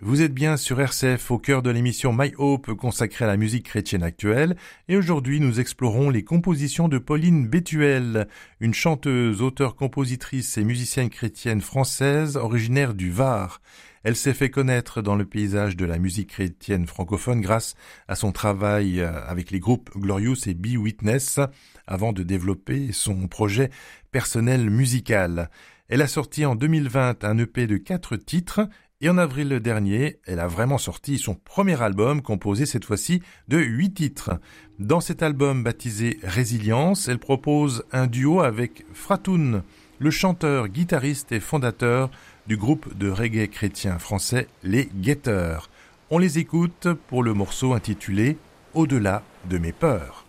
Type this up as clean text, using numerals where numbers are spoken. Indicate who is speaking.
Speaker 1: Vous êtes bien sur RCF au cœur de l'émission My Hope consacrée à la musique chrétienne actuelle et aujourd'hui nous explorons les compositions de Pauline Bétuel, une chanteuse, auteure-compositrice et musicienne chrétienne française originaire du Var. Elle s'est fait connaître dans le paysage de la musique chrétienne francophone grâce à son travail avec les groupes Glorious et Be Witness avant de développer son projet personnel musical. Elle a sorti en 2020 un EP de 4 titres et en avril dernier, elle a vraiment sorti son premier album composé cette fois-ci de 8 titres. Dans cet album baptisé Résilience, elle propose un duo avec Fratoun, le chanteur, guitariste et fondateur du groupe de reggae chrétien français Les Guetteurs. On les écoute pour le morceau intitulé Au-delà de mes peurs.